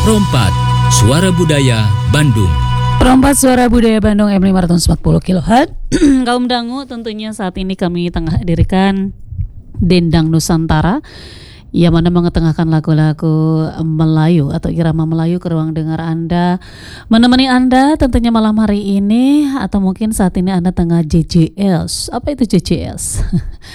Perompat, Suara Budaya Bandung. Perompat Suara Budaya Bandung M540 kHz. Kaum dangu, tentunya saat ini kami tengah hadirkan Dendang Nusantara yang mana mengetengahkan lagu-lagu Melayu atau irama Melayu ke ruang dengar Anda, menemani Anda tentunya malam hari ini, atau mungkin saat ini Anda tengah JJS. Apa itu JJS?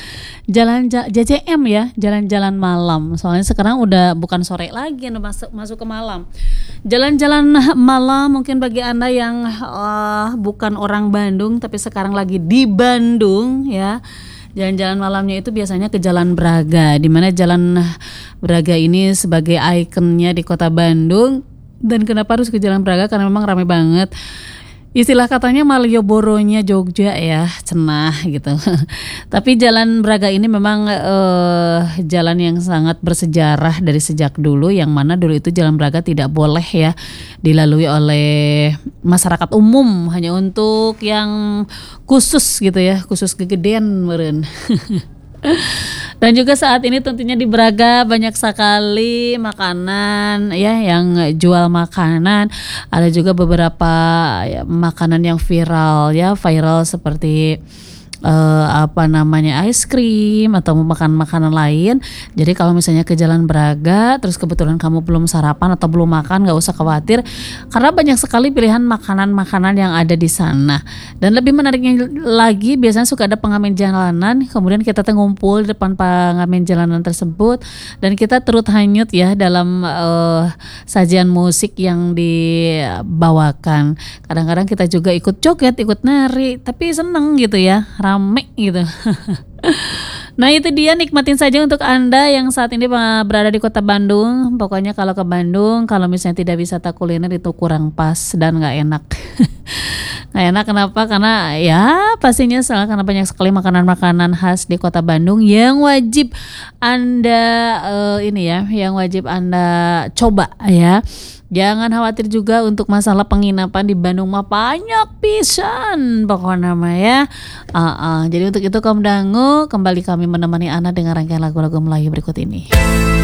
JJM ya, jalan-jalan malam. Soalnya sekarang udah bukan sore lagi, udah masuk ke malam. Jalan-jalan malam mungkin bagi Anda yang bukan orang Bandung tapi sekarang lagi di Bandung ya. Jalan-jalan malamnya itu biasanya ke Jalan Braga, di mana Jalan Braga ini sebagai ikonnya di kota Bandung. Dan kenapa harus ke Jalan Braga? Karena memang ramai banget. Istilah katanya Malioboro-nya Jogja ya, cenah gitu. Tapi Jalan Braga ini memang jalan yang sangat bersejarah dari sejak dulu, yang mana dulu itu Jalan Braga tidak boleh ya dilalui oleh masyarakat umum, hanya untuk yang khusus gitu ya, khusus kegedean meureun. Dan juga saat ini tentunya di Braga banyak sekali makanan ya, yang jual makanan. Ada juga beberapa ya, makanan yang viral seperti es krim atau makan makanan lain. Jadi kalau misalnya ke Jalan Braga terus kebetulan kamu belum sarapan atau belum makan, gak usah khawatir karena banyak sekali pilihan makanan-makanan yang ada di sana. Dan lebih menariknya lagi, biasanya suka ada pengamen jalanan, kemudian kita ngumpul di depan pengamen jalanan tersebut dan kita turut hanyut ya dalam sajian musik yang dibawakan. Kadang-kadang kita juga ikut joget, ikut nari, tapi seneng gitu ya, rame gitu. Nah itu dia, nikmatin saja untuk Anda yang saat ini berada di kota Bandung. Pokoknya kalau ke Bandung, kalau misalnya tidak wisata kuliner itu kurang pas dan gak enak. Gak enak kenapa? Karena ya pastinya karena banyak sekali makanan-makanan khas di kota Bandung yang wajib Anda yang wajib Anda coba ya. Jangan khawatir juga untuk masalah penginapan di Bandung mah banyak pisan pokoknya mah ya. Jadi untuk itu kaum dangu, kembali kami menemani Anda dengan rangkaian lagu-lagu Melayu berikut ini.